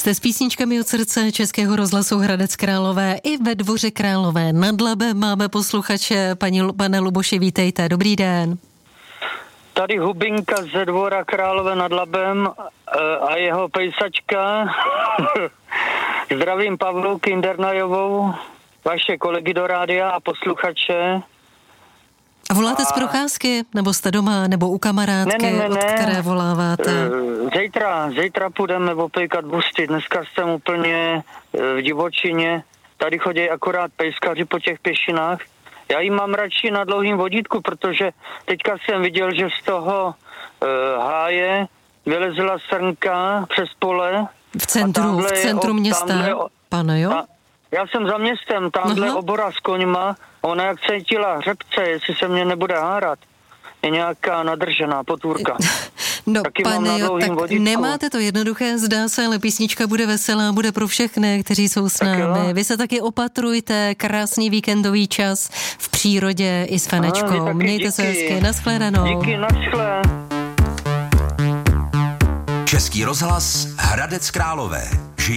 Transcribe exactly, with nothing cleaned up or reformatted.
Jste s písničkami od srdce Českého rozhlasu Hradec Králové. I ve Dvoře Králové nad Labem máme posluchače. Paní, pane Luboši, vítejte. Dobrý den. Tady Hubinka ze Dvora Králové nad Labem a jeho pejsačka. Zdravím Pavlu Kindernajovou, vaše kolegy do rádia a posluchače. A voláte a... z procházky? Nebo jste doma? Nebo u kamarádky, ne, ne, ne, od které voláváte? Zítra, zítra půjdeme opejkat busty. Dneska jsem úplně v divočině. Tady chodí akorát pejskaři po těch pěšinách. Já ji mám radši na dlouhým vodítku, protože teďka jsem viděl, že z toho uh, háje vylezla srnka přes pole. V centru, v centru je, města, tamhle, pane, jo? Ta, já jsem za městem, tamhle Aha. obora s koňma, ona jak cítila hřebce, jestli se mě nebude hárat. Je nějaká nadržená potvůrka. No, Taky pane, jo, tak vodítku. Nemáte to jednoduché, zdá se, ale písnička bude veselá, bude pro všechny, kteří jsou s námi. Jo. Vy se taky opatrujte, krásný víkendový čas v přírodě i s Fanečkou. A, Mějte díky. se hezky, nashledanou. Díky, naschle. Český rozhlas Hradec Králové.